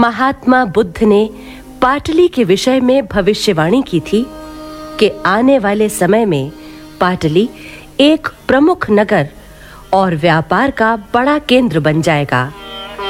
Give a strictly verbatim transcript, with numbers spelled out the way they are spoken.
महात्मा बुद्ध ने पाटली के विषय में भविष्यवाणी की थी कि आने वाले समय में पाटली एक प्रमुख नगर और व्यापार का बड़ा केंद्र बन जाएगा।